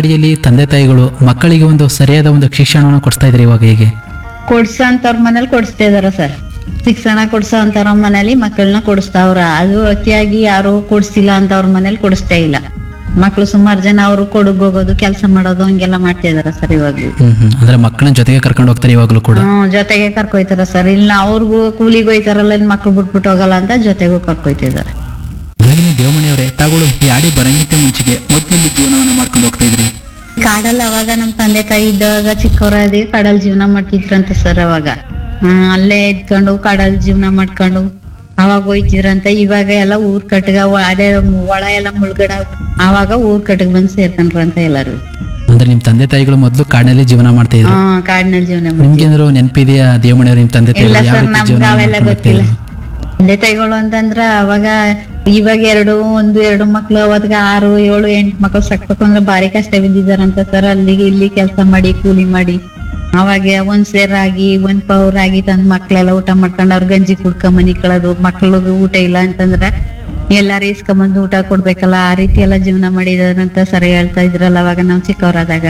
ಅಡಿಯಲ್ಲಿ ತಂದೆ ತಾಯಿಗಳು ಮಕ್ಕಳಿಗೆ ಒಂದು ಸರಿಯಾದ ಒಂದು ಶಿಕ್ಷಣವನ್ನು ಕೊಡಿಸ್ತಾ ಇದ್ರೆ ಇವಾಗ ಹೇಗೆ? ಕೊಡ್ಸಂತವ್ರ ಮನೇಲಿ ಕೊಡಿಸ್ತಾ ಇದಾರ ಸರ್. ಶಿಕ್ಷಣ ಕೊಡ್ಸಂತವ್ರ ಮನೇಲಿ ಮಕ್ಕಳನ್ನ ಕೊಡಿಸ್ತಾವ್ರ. ಅದು ಅತಿಯಾಗಿ ಯಾರು ಕೊಡ್ಸಿಲ್ಲ ಅಂತ ಅವ್ರ ಮನೇಲಿ ಕೊಡಿಸ್ತಾ ಇಲ್ಲ. ಮಕ್ಳು ಸುಮಾರು ಜನ ಅವರು ಕೊಡಗ್ ಹೋಗೋದು, ಕೆಲಸ ಮಾಡೋದು ಹಂಗೆಲ್ಲ ಮಾಡ್ತಾ ಇದಾರ ಸರ್ ಇವಾಗ್ಲೂ. ಅಂದ್ರೆ ಮಕ್ಕಳನ್ನ ಜೊತೆಗೆ ಕರ್ಕೊಂಡು ಹೋಗ್ತಾರೆ ಇವಾಗಲೂ ಕೂಡ. ಜೊತೆಗೆ ಕರ್ಕೊಯ್ತಾರ ಸರ್. ಇಲ್ಲ ಅವ್ರಿಗೂ ಕೂಲಿಗೆ ಹೋಯ್ತಾರಲ್ಲ, ಇನ್ ಮಕ್ಳು ಬಿಟ್ಬಿಟ್ಟು ಹೋಗಲ್ಲ ಅಂತ ಜೊತೆಗೂ ಕರ್ಕೊಯ್ತಿದಾರೆ. ಹಾಗೆ ದೇವಮಣಿಯವರೇ, ತಾಗಳು ಈ ಆಡಿ ಬರಂಗಿಂತ ಮುಂಚೆಗೆ ಮೊದಲಲ್ಲಿ ಜೀವನವನ್ನು ಮಾಡ್ಕೊಂಡು ಹೋಗ್ತಾ ಇದ್ರಿ. ಕಾಡಲ್ಲಿ ಅವಾಗ ನಮ್ ತಂದೆ ತಾಯಿ ಇದ್ದಾಗ ಚಿಕ್ಕವರಾಗಿ ಕಾಡಲ್ಲಿ ಜೀವನ ಮಾಡ್ತಿದ್ರಂತ ಸರ್. ಅವಾಗ ಅಲ್ಲೇ ಇದ್ಕೊಂಡು ಕಾಡಲ್ಲಿ ಜೀವನ ಮಾಡ್ಕೊಂಡು ಅವಾಗ ಹೋಯ್ತಿದ್ರಂತ. ಇವಾಗ ಎಲ್ಲ ಊರ್ ಕಟ್ಗ ಅದೇ ಒಳ ಎಲ್ಲ ಮುಳ್ಗಡ, ಅವಾಗ ಊರ್ ಕಟ್ಗ ಬಂದ್ ಸೇರ್ಕೊಂಡ್ರಂತ ಎಲ್ಲಾರು. ಅಂದ್ರೆ ನಿಮ್ ತಂದೆ ತಾಯಿಗಳು ಮೊದಲು ಕಾಡಿನಲ್ಲಿ ಜೀವನ ಮಾಡ್ತಾ ಇದ್ರು. ಕಾಡಿನಲ್ಲಿ ಜೀವನ ನಿಮ್ಗೆ ಏನಾದ್ರು ನೆನಪಿದೆಯಾ ದೇವಮಣಿಯವರು ನಿಮ್ ತಂದೆ ಇಲ್ಲ ತಾಯಿಗಳು ಯಾವ ಸರ್, ರೀತಿ ನಮ್ಗೆ ಜೀವನ ಅವೆಲ್ಲ ಮಾಡ್ಕೊಂಡು ಹೋಗ್ತಾ ಗೊತ್ತಿಲ್ಲ. ಇದ್ರು? ತಂದೆ ತಾಯಿಗಳು ಅಂತಂದ್ರ ಅವಾಗ ಇವಾಗ ಎರಡು ಮಕ್ಳು, ಅವತ್ಗ 6, 7, 8 ಮಕ್ಳು ಸಾಕ್ಬೇಕು ಅಂದ್ರೆ ಭಾರಿ ಕಷ್ಟ ಬಿದ್ದಿದಾರಂತ ಸರ್. ಅಲ್ಲಿಗೆ ಇಲ್ಲಿ ಕೆಲಸ ಮಾಡಿ ಕೂಲಿ ಮಾಡಿ ಅವಾಗ ಒಂದ್ ಸೇರಾಗಿ ಒಂದ್ ಪೌರಾಗಿ ತಂದ್ ಮಕ್ಳೆಲ್ಲ ಊಟ ಮಾಡ್ಕೊಂಡ್ ಅವ್ರ ಗಂಜಿ ಕುಡ್ಕೊಂಡ್ ಮನಿ ಕಳೋದು. ಮಕ್ಳಿಗೆ ಊಟ ಇಲ್ಲ ಅಂತಂದ್ರ ಎಲ್ಲಾರು ಇಸ್ಕೊಂಬಂದು ಊಟ ಕೊಡ್ಬೇಕಲ್ಲ, ಆ ರೀತಿ ಎಲ್ಲ ಜೀವನ ಮಾಡಿದಾರಂತ ಸರಿ ಹೇಳ್ತಾ ಇದ್ರಲ್ಲ ಅವಾಗ ನಾವ್ ಚಿಕ್ಕವರಾದಾಗ.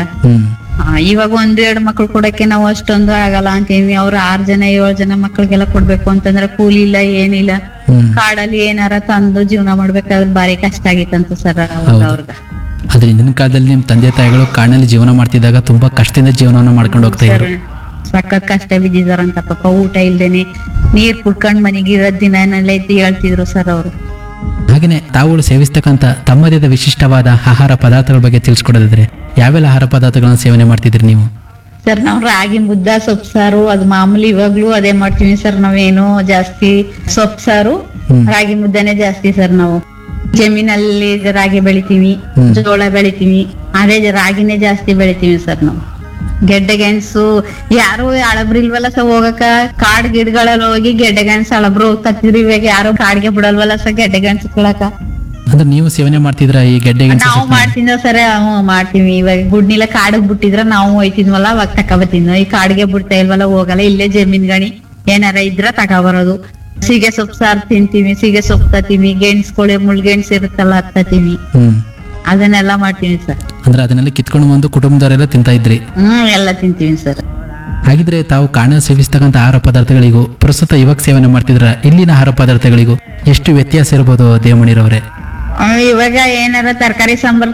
ಇವಾಗ 1-2 ಮಕ್ಳು ಕೊಡಕ್ಕೆ ನಾವು ಅಷ್ಟೊಂದು ಆಗಲ್ಲ ಅಂತೀವಿ. ಅವ್ರು 6 ಜನ 7 ಜನ ಮಕ್ಳಿಗೆಲ್ಲ ಕೊಡ್ಬೇಕು ಅಂತಂದ್ರೆ ಕೂಲಿ ಇಲ್ಲ, ಏನಿಲ್ಲ. ಕಾಡಲ್ಲಿ ಏನಾರ ತಂದು ಜೀವನ ಮಾಡ್ಬೇಕಾದ್ರೆ ಭಾರಿ ಕಷ್ಟ ಆಗಿತ್ತಂತ ಸರ್ ಅವಾಗ ಅವ್ರಗ. ಆದ್ರೆ ಇಂದಿನ ಕಾಲದಲ್ಲಿ ನಿಮ್ ತಂದೆ ತಾಯಿಗಳು ಕಾಡಿನಲ್ಲಿ ಜೀವನ ಮಾಡ್ತಿದ್ದಾಗ ತುಂಬಾ ಕಷ್ಟದಿಂದ ಜೀವನವನ್ನು ಮಾಡ್ಕೊಂಡು ಹೋಗ್ತಾ ಇದ್ರು. ಸಖತ್ ಕಷ್ಟ ಬಿದ್ದಿದಾರಂತ ಪಾಪ. ಊಟ ಇಲ್ದೇನೆ ನೀರ್ ಕುಡ್ಕೊಂಡ್ ಮನೆಗೆ ಇರೋದ್ ದಿನನೆಲ್ಲ ಎದ್ದು ಹೇಳ್ತಿದ್ರು ಸರ್ ಅವರು. ಹಾಗೇನೆ ತಾವುಗಳು ಸೇವಿಸ್ತಕ್ಕಂತ ತಮ್ಮದೇ ಆದ ವಿಶಿಷ್ಟವಾದ ಆಹಾರ ಪದಾರ್ಥಗಳ ಬಗ್ಗೆ ತಿಳಿಸ್ಕೊಡೋದಾದ್ರೆ ಯಾವೆಲ್ಲ ಆಹಾರ ಪದಾರ್ಥಗಳನ್ನ ಸೇವನೆ ಮಾಡ್ತಿದ್ರಿ ನೀವು? ಸರ್ ನಾವ್ ರಾಗಿ ಮುದ್ದ, ಸೊಪ್ಪು ಸಾರು, ಅದು ಮಾಮೂಲಿ ಇವಾಗ್ಲೂ ಅದೇ ಮಾಡ್ತೀವಿ ಸರ್. ನಾವೇನು ಜಾಸ್ತಿ ಸೊಪ್ಪು ಸಾರು, ರಾಗಿ ಮುದ್ದನೆ ಜಾಸ್ತಿ ಸರ್. ನಾವು ಜಮೀನಲ್ಲಿ ರಾಗಿ ಬೆಳಿತೀವಿ, ಜೋಳ ಬೆಳಿತೀವಿ, ಅದೇ ರಾಗಿನೇ ಜಾಸ್ತಿ ಬೆಳಿತೀವಿ ಸರ್ ನಾವು. ಗೆಡ್ಡೆ ಗೆಣಸು ಯಾರು ಹಳಬ್ರು ಇಲ್ವಲ್ಲ ಸರ್ ಹೋಗಕ. ಕಾಡ್ ಗಿಡಗಳಲ್ಲಿ ಹೋಗಿ ಗೆಡ್ಡೆ ಗೆಣಸು ಹಳಬ್ರು ಹೋಗ್ತಿದ್ರು. ಇವಾಗ ಯಾರು ಕಾಡ್ಗೆ ಬಿಡಲ್ವಲ್ಲ ಸರ್ ಗೆಡ್ಡೆ ಗೆಣಸು ಕೀಳಕ. ಅಂದ್ರೆ ನೀವು ಸೇವನೆ ಮಾಡ್ತಿದ್ರ ಈ ಗೆಡ್ಡೆ ಗೆಣಸು? ನಾವು ಮಾಡ್ತಿದ್ವ ಸರ್, ಮಾಡ್ತೀವಿ. ಇವಾಗ ಗುಡ್ನಿಲ್ಲ ಕಾಡಿಗೆ ಬಿಟ್ಟಿದ್ರ ನಾವು ಹೋಯ್ತಿದ್ವಲ್ಲ ಅವಾಗ ತಕೊಬತ್ತಿದ್ವಿ. ಈ ಕಾಡಿಗೆ ಬಿಡ್ತಾ ಇಲ್ವಲ್ಲ ಹೋಗಲ್ಲ. ಇಲ್ಲೇ ಜಮೀನ್ ಗಣಿ ಏನಾರ ಇದ್ರ ತಗೊಬರೋದು. ಸೀಗೆ ಸೊಪ್ಪು ಸಾರು ತಿಂತೀವಿ, ಸೀಗೆ ಸೊಪ್ಪು ತತ್ತೀವಿ, ಗೆಣಸ್ಕೊಳೆ ಮುಳ್ಗೆಣಸು ಇರುತ್ತಲ್ಲ ಅದ್ ತತ್ತೀವಿ. ಅದನ್ನೆಲ್ಲ ಮಾಡ್ತೀವಿ ಸರ್. ಅಂದ್ರೆ ಅದನ್ನೆಲ್ಲ ಕಿತ್ಕೊಂಡು ಬಂದು ಕುಟುಂಬದವರೆಲ್ಲ ತಿಂತಾ ಇದ್ರಿ? ಎಲ್ಲ ತಿಂತೀವಿ ಸರ್. ಹಾಗಿದ್ರೆ ತಾವು ಕಾಡಿನಲ್ಲಿ ಸೇವಿಸ್ತಕ್ಕಂಥ ಆಹಾರ ಪದಾರ್ಥಗಳಿಗೂ ಪ್ರಸ್ತುತ ಇವಾಗ ಸೇವನೆ ಮಾಡ್ತಿದ್ರ ಇಲ್ಲಿನ ಆಹಾರ ಪದಾರ್ಥಗಳಿಗೂ ಎಷ್ಟು ವ್ಯತ್ಯಾಸ ಇರ್ಬೋದು ದೇವಮಣಿರವರೇ? ಇವಾಗ ಏನಾರ ತರಕಾರಿ ಸಾಂಬಾರ್